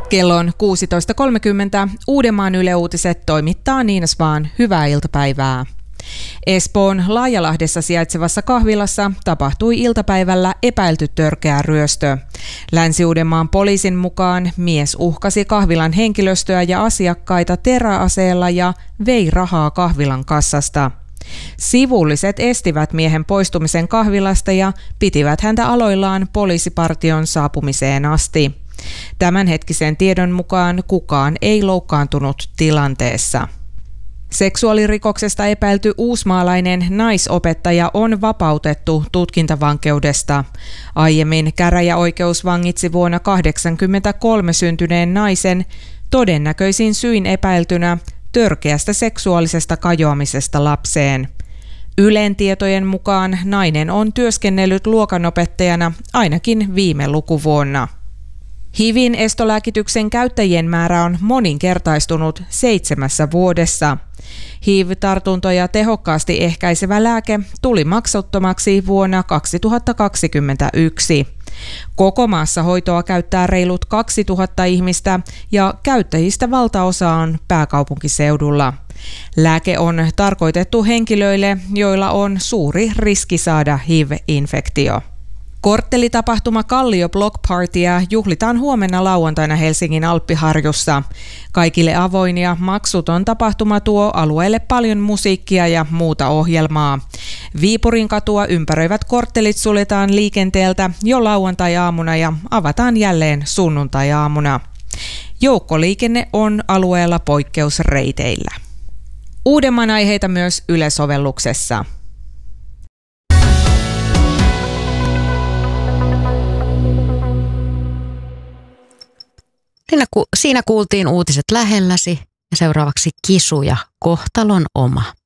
Kello on 16.30. Uudenmaan Yle Uutiset toimittaa Niina Svahn. Hyvää iltapäivää. Espoon Laajalahdessa sijaitsevassa kahvilassa tapahtui iltapäivällä epäilty törkeä ryöstö. Länsi-Uudenmaan poliisin mukaan mies uhkasi kahvilan henkilöstöä ja asiakkaita teräaseella ja vei rahaa kahvilan kassasta. Sivulliset estivät miehen poistumisen kahvilasta ja pitivät häntä aloillaan poliisipartion saapumiseen asti. Tämänhetkisen tiedon mukaan kukaan ei loukkaantunut tilanteessa. Seksuaalirikoksesta epäilty uusmaalainen naisopettaja on vapautettu tutkintavankeudesta. Aiemmin käräjäoikeus vangitsi vuonna 1983 syntyneen naisen todennäköisin syin epäiltynä törkeästä seksuaalisesta kajoamisesta lapseen. Ylen tietojen mukaan nainen on työskennellyt luokanopettajana ainakin viime lukuvuonna. HIVin estolääkityksen käyttäjien määrä on moninkertaistunut 7 vuodessa. HIV-tartuntoja tehokkaasti ehkäisevä lääke tuli maksuttomaksi vuonna 2021. Koko maassa hoitoa käyttää reilut 2000 ihmistä ja käyttäjistä valtaosa on pääkaupunkiseudulla. Lääke on tarkoitettu henkilöille, joilla on suuri riski saada HIV-infektio. Korttelitapahtuma Kallio Block Partya juhlitaan huomenna lauantaina Helsingin Alppiharjussa. Kaikille avoin ja maksuton tapahtuma tuo alueelle paljon musiikkia ja muuta ohjelmaa. Viipurin katua ympäröivät korttelit suljetaan liikenteeltä jo lauantai-aamuna ja avataan jälleen sunnuntai-aamuna. Joukkoliikenne on alueella poikkeusreiteillä. Uudenmaan aiheita myös Yle-sovelluksessa. Siinä kuultiin uutiset lähelläsi ja seuraavaksi Kisu ja Kohtalon oma.